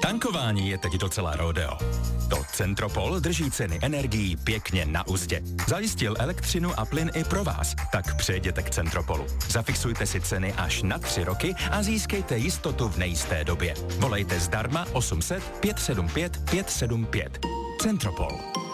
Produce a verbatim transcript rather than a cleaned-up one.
Tankování je teď docela rodeo. To Centropol drží ceny energií pěkně na uzdě. Zajistil elektřinu a plyn i pro vás. Tak přejděte k Centropolu. Zafixujte si ceny až na tři roky a získejte jistotu v nejisté době. Volejte zdarma osm set pět sedm pět pět sedm pět. Centropol.